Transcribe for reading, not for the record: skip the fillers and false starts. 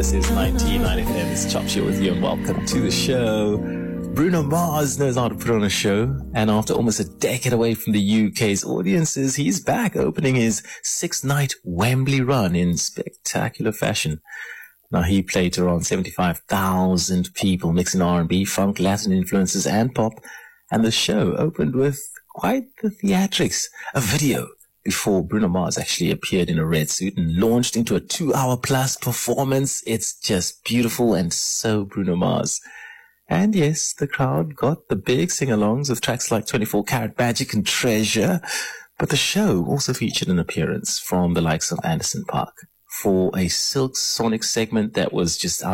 This is 99 FM. It's Chop Show with you, and welcome to the show. Bruno Mars knows how to put on a show, and after almost a decade away from the UK's audiences, he's back opening his 6-night Wembley run in spectacular fashion. Now, he played to around 75,000 people, mixing R&B, funk, Latin influences, and pop, and the show opened with quite the theatrics, a video before Bruno Mars actually appeared in a red suit and launched into a 2-hour plus performance. It's just beautiful and so Bruno Mars. And yes, the crowd got the big sing-alongs with tracks like 24 Karat Magic and Treasure, but the show also featured an appearance from the likes of Anderson .Paak for a Silk Sonic segment that was just